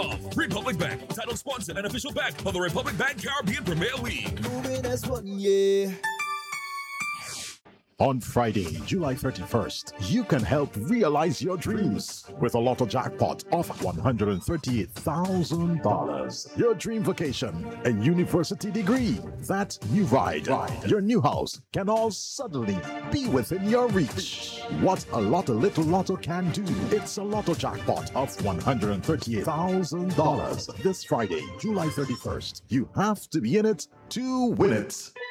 of Republic Bank, title sponsor and official bank of the Republic Bank Caribbean Premier League. Moving as one, yeah. On Friday, July 31st, you can help realize your dreams with a lotto jackpot of $138,000. Your dream vacation, a university degree, that new ride, your new house can all suddenly be within your reach. What a little lotto can do. It's a lotto jackpot of $138,000 this Friday, July 31st. You have to be in it to win it.